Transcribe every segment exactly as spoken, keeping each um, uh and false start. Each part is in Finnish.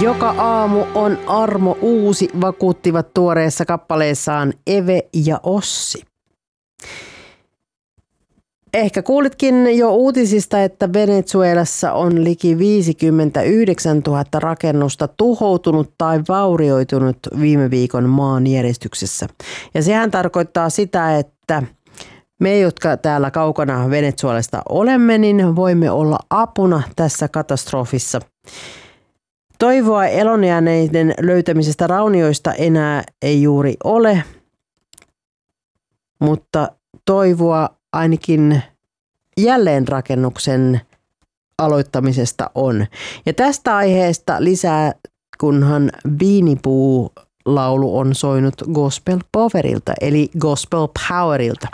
Joka aamu on armo uusi, vakuuttivat tuoreessa kappaleessaan Eve ja Ossi. Ehkä kuulitkin jo uutisista, että Venezuelassa on liki viisikymmentäyhdeksäntuhatta rakennusta tuhoutunut tai vaurioitunut viime viikon maanjäristyksessä. Ja sehän tarkoittaa sitä, että me, jotka täällä kaukana Venezuelasta olemme, niin voimme olla apuna tässä katastrofissa. Toivoa elonjääneiden löytämisestä raunioista enää ei juuri ole, mutta toivoa ainakin jälleenrakennuksen aloittamisesta on. Ja tästä aiheesta lisää, kunhan Viinipuu-laulu on soinut Gospel Powerilta, eli Gospel Powerilta.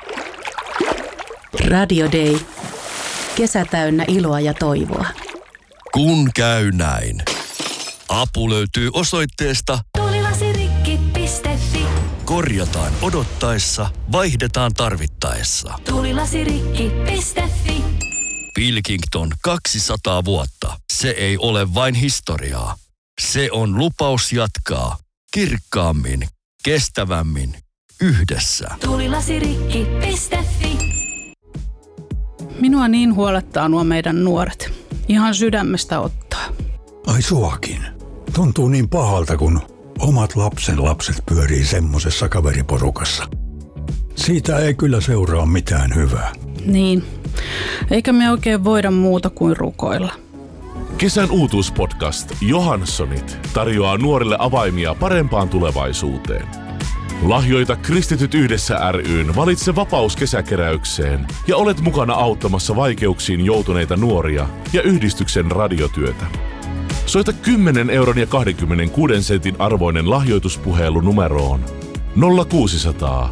Radio Day. Kesä täynnä iloa ja toivoa. Kun käy näin. Apu löytyy osoitteesta tuulilasirikki piste fi. Korjataan odottaessa, vaihdetaan tarvittaessa. tuulilasirikki piste fi. Pilkington kaksisataa vuotta. Se ei ole vain historiaa. Se on lupaus jatkaa kirkkaammin, kestävämmin, yhdessä. tuulilasirikki piste fi. Minua niin huolettaa nuo meidän nuoret. Ihan sydämestä ottaa. Ai suakin. Tuntuu niin pahalta, kun omat lapsen lapset pyörii semmosessa kaveriporukassa. Siitä ei kyllä seuraa mitään hyvää. Niin. Eikä me oikein voida muuta kuin rukoilla. Kesän uutuuspodcast Johanssonit tarjoaa nuorille avaimia parempaan tulevaisuuteen. Lahjoita Kristityt yhdessä ry:n Valitse vapaus kesäkeräykseen ja olet mukana auttamassa vaikeuksiin joutuneita nuoria ja yhdistyksen radiotyötä. Soita kymmenen euron ja kaksikymmentäkuusi sentin arvoinen lahjoituspuhelu numeroon nolla kuusisataa